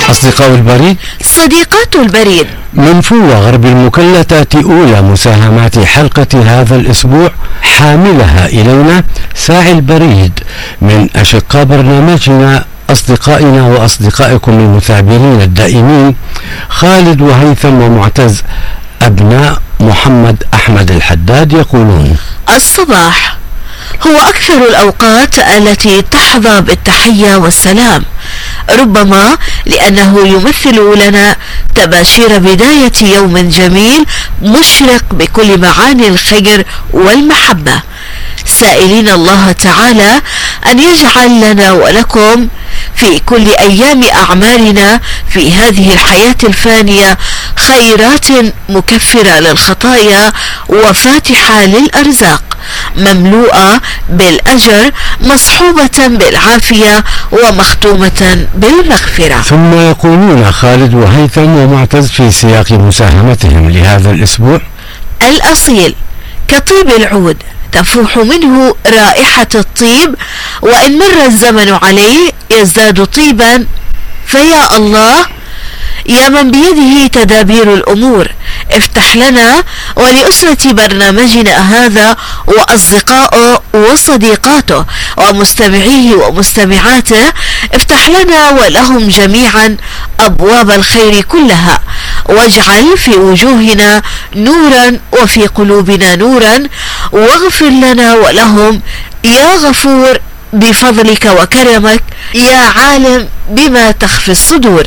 أصدقاء البريد، صديقات البريد، من فوة غرب المكلا تأتي أولى مساهمات حلقة هذا الأسبوع حاملها إلينا ساعي البريد من أشقاء برنامجنا أصدقائنا وأصدقائكم المثابرين الدائمين خالد وهيثم ومعتز أبناء محمد أحمد الحداد. يقولون: الصباح هو أكثر الأوقات التي تحظى بالتحية والسلام، ربما لأنه يمثل لنا تباشير بداية يوم جميل مشرق بكل معاني الخير والمحبة، سائلين الله تعالى أن يجعل لنا ولكم في كل أيام أعمالنا في هذه الحياة الفانية خيرات مكفرة للخطايا وفاتحة للأرزاق، مملوءة بالأجر، مصحوبة بالعافية، ومختومة بالمغفرة. ثم يقولون خالد وهيثم ومعتز في سياق مساهمتهم لهذا الأسبوع: الأصيل كطيب العود تفوح منه رائحة الطيب، وإن مر الزمن عليه يزداد طيبا، فيا الله يا من بيده تدابير الأمور، افتح لنا ولأسرة برنامجنا هذا وأصدقائه وصديقاته ومستمعيه ومستمعاته، افتح لنا ولهم جميعا أبواب الخير كلها، واجعل في وجوهنا نورا وفي قلوبنا نورا، واغفر لنا ولهم يا غفور بفضلك وكرمك يا عالم بما تخفي الصدور.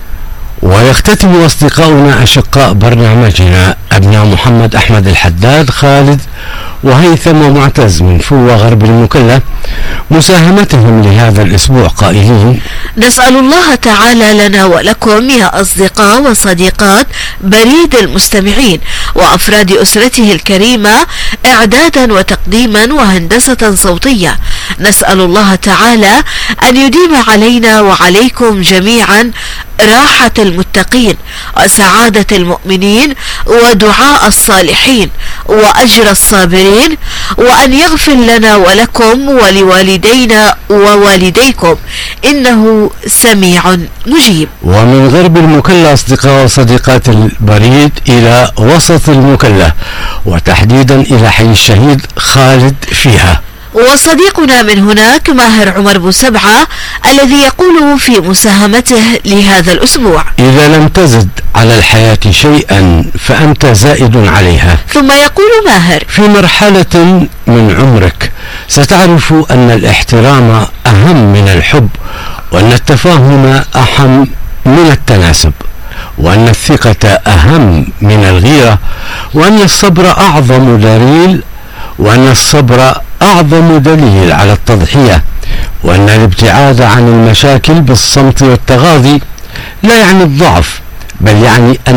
ويختتم أصدقاؤنا أشقاء برنامجنا أبناء محمد أحمد الحداد خالد وهيثم ومعتز من فوة غرب المكلا مساهمتهم لهذا الأسبوع قائلين: نسأل الله تعالى لنا ولكم يا أصدقاء وصديقات بريد المستمعين وأفراد أسرته الكريمة إعدادا وتقديما وهندسة صوتية، نسأل الله تعالى أن يديم علينا وعليكم جميعا راحة المتقين وسعادة المؤمنين ودعاء الصالحين وأجر الصابرين، وأن يغفر لنا ولكم ولوالدينا ووالديكم إنه سميع مجيب. ومن غرب المكلا أصدقاء وصديقات البريد إلى وسط المكلا وتحديدا إلى حي الشهيد خالد فيها، وصديقنا من هناك ماهر عمر بوسبعة الذي يقول في مساهمته لهذا الأسبوع: إذا لم تزد على الحياة شيئا فأنت زائد عليها. ثم يقول ماهر: في مرحلة من عمرك ستعرف أن الاحترام أهم من الحب، وأن التفاهم أهم من التناسب، وأن الثقة أهم من الغيرة، وأن الصبر أعظم دليل على التضحية، وأن الابتعاد عن المشاكل بالصمت والتغاضي لا يعني الضعف، بل يعني أن